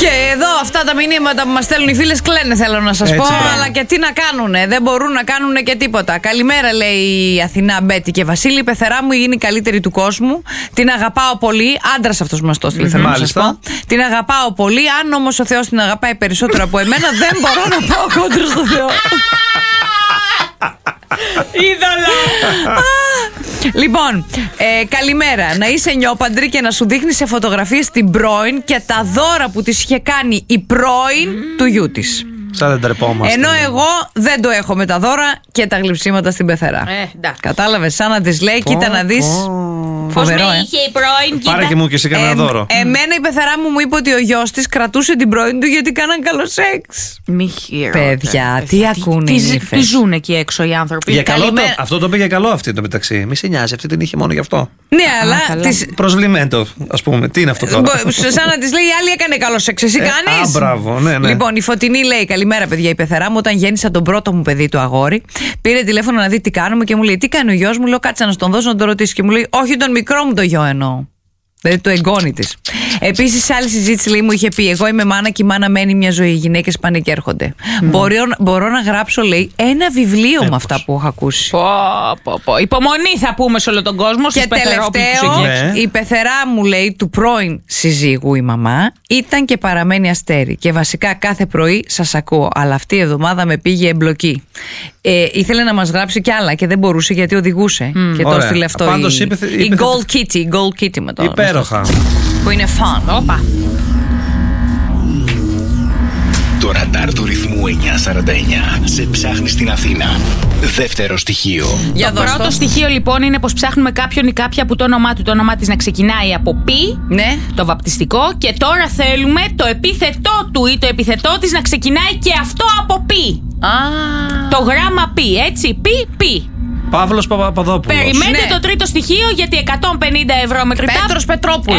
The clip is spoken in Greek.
Και εδώ αυτά τα μηνύματα που μας στέλνουν οι φίλες κλαίνε, θέλω να σας πω. Αλλά και τι να κάνουνε, δεν μπορούν να κάνουνε και τίποτα. Καλημέρα, λέει η Αθηνά, Μπέτη και Βασίλη. Η πεθερά μου είναι η καλύτερη του κόσμου. Την αγαπάω πολύ. Άντρας αυτός που μας το έστειλε, θέλω να σας πω. Την αγαπάω πολύ. Αν όμως ο Θεός την αγαπάει περισσότερο από εμένα, δεν μπορώ να πάω κόντρα στο Θεό. Είδωλα. Λοιπόν, καλημέρα. Να είσαι νιόπαντρη και να σου δείχνει σε φωτογραφίες την πρώην και τα δώρα που της είχε κάνει η πρώην του γιού της. Σαν δεν τρεπόμαστε. Ενώ εγώ δεν το έχω με τα δώρα και τα γλυψίματα στην πεθερά. Κατάλαβες, σαν να της λέει, κοίτα να δεις. Φοβερό, Πώς με είχε η πρώην, Πάρε και μου και εσύ κανένα δώρο. Εμένα η πεθερά μου είπε ότι ο γιος της κρατούσε την πρώην του γιατί κάναν καλό σεξ. Παιδιά, τι ακούνε οι νύφες. Τι ζουν εκεί έξω οι άνθρωποι. Για καλό αυτό το πήγε καλό αυτή το μεταξύ. Μη σε νοιάζει, αυτή την είχε μόνο γι' αυτό. Ναι, αλλά. Προσβλημέντο, ας πούμε. Τι είναι αυτό τώρα. Σαν να της λέει, η άλλη έκανε καλό σεξ. Εσύ κάνεις. Μπράβο, ναι. Λοιπόν, η Φωτεινή λέει, καλημέρα παιδιά, η πεθερά μου όταν γέννησα τον πρώτο μου παιδί, το αγόρι, πήρε τηλέφωνο να δει τι κάνουμε και μου λέει, τι κάνει ο γιος μου, λέω, κάτσε να στον δώσω να τον ρωτήσει. Και μου λέει, όχι, τον μικρό μου το γιο εννοώ. Δηλαδή το εγγόνι της. Επίσης, σε άλλη συζήτηση λέει, μου είχε πει: εγώ είμαι μάνα και η μάνα μένει μια ζωή. Οι γυναίκες πάνε και έρχονται. Μπορώ να γράψω, λέει, ένα βιβλίο με αυτά που έχω ακούσει. Υπομονή θα πούμε σε όλο τον κόσμο. Και τελευταίο, η πεθερά μου, λέει, του πρώην συζύγου η μαμά ήταν και παραμένει αστέρι. Και βασικά κάθε πρωί σας ακούω. Αλλά αυτή η εβδομάδα με πήγε εμπλοκή. Ήθελε να μας γράψει κι άλλα και δεν μπορούσε γιατί οδηγούσε. Και το έστειλε αυτό. Η Gold Kitty με το. Υπέροχα. Που είναι φαν. Όπα. Το ραντάρ του ρυθμού 949 σε ψάχνει στην Αθήνα. Δεύτερο στοιχείο. Το πρώτο στοιχείο λοιπόν είναι πως ψάχνουμε κάποιον ή κάποια που το όνομά της να ξεκινάει από πι, ναι, το βαπτιστικό, και τώρα θέλουμε το επίθετό του ή το επίθετό της να ξεκινάει και αυτό από πι. Το γράμμα πι, έτσι, πι. Παύλος Παπαδόπουλος. Περιμένετε το τρίτο στοιχείο γιατί 150 ευρώ μετρητά. Πέτρος Πετρόπουλος.